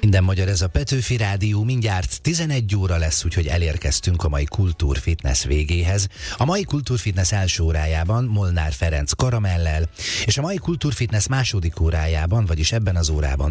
Minden magyar, ez a Petőfi Rádió, mindjárt 11 óra lesz, úgyhogy elérkeztünk a mai Kultúrfitness végéhez. A mai Kultúrfitness első órájában Molnár Ferenc Karamellel, és a mai Kultúrfitness második órájában, vagyis ebben az órában